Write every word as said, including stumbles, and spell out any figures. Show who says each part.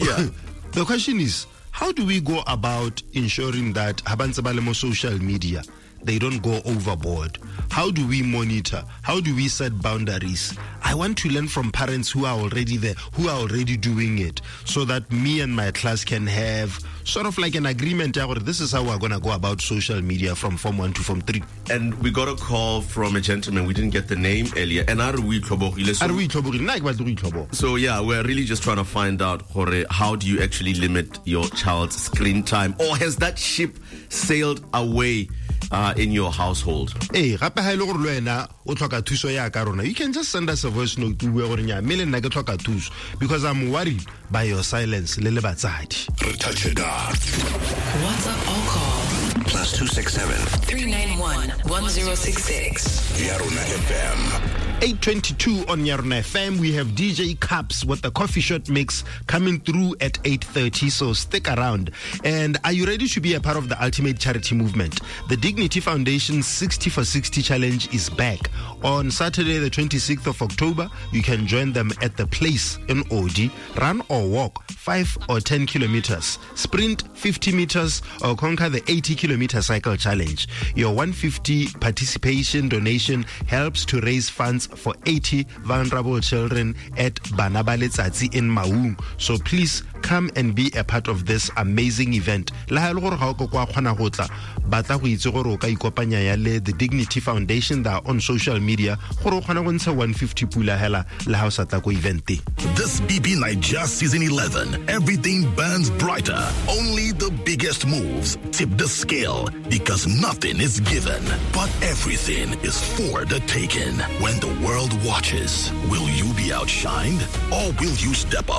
Speaker 1: Yeah.
Speaker 2: The question is, how do we go about ensuring that habantse ba le mo social media, they don't go overboard? How do we monitor? How do we set boundaries? I want to learn from parents who are already there, who are already doing it, so that me and my class can have sort of like an agreement. This is how we're going to go about social media from Form one to Form three.
Speaker 1: And we got a call from a gentleman. We didn't get the name earlier. And are we So yeah, we're really just trying to find out, Jorge, how do you actually limit your child's screen time? Or has that ship sailed away uh, in your household?
Speaker 2: Hey, you can just send us a voice note to because I'm worried by your silence.
Speaker 3: Touch it off.
Speaker 4: WhatsApp or call.
Speaker 3: Plus two six seven
Speaker 4: three nine one one zero six six.
Speaker 3: Yaruna F M.
Speaker 2: eight twenty-two on Yaruna F M. We have D J Caps with the coffee shot mix coming through at eight thirty, so stick around. And are you ready to be a part of the ultimate charity movement? The Dignity Foundation sixty for sixty challenge is back. On Saturday the twenty-sixth of October, you can join them at the place in Odi. Run or walk five or ten kilometers, sprint fifty meters, or conquer the eighty kilometer cycle challenge. Your one hundred fifty participation donation helps to raise funds for eighty vulnerable children at Bana ba Letsatsi in Maung. So please come and be a part of this amazing event. The Dignity Foundation, that on social media, one hundred fifty pula hela la house event.
Speaker 3: This B B Naija season eleven, everything burns brighter. Only the biggest moves tip the scale, because nothing is given, but everything is for the taking. When the world watches, will you be outshined, or will you step up